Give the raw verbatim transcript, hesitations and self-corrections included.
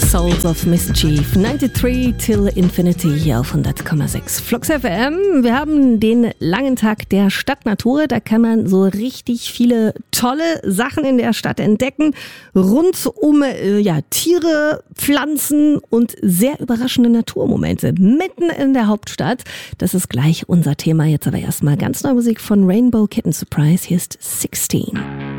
Souls of Mischief. neunundneunzig till Infinity hier auf hundert Komma sechs. Flux F M. Wir haben den langen Tag der Stadtnatur. Da kann man so richtig viele tolle Sachen in der Stadt entdecken. Rund um äh, ja, Tiere, Pflanzen und sehr überraschende Naturmomente. Mitten in der Hauptstadt. Das ist gleich unser Thema. Jetzt aber erstmal ganz neue Musik von Rainbow Kitten Surprise. Hier ist sechzehn.